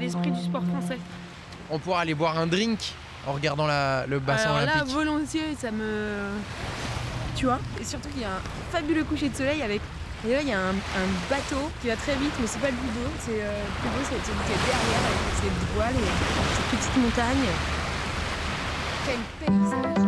l'esprit du sport français. On pourra aller boire un drink en regardant le bassin Alors olympique. là, volontiers, ça me... Tu vois. Et surtout qu'il y a un fabuleux coucher de soleil avec... Et là, il y a un bateau qui va très vite, mais c'est pas le plus beau. C'est le plus beau, c'est celui qui est derrière avec ses voiles et ses petites montagnes. Quel paysage!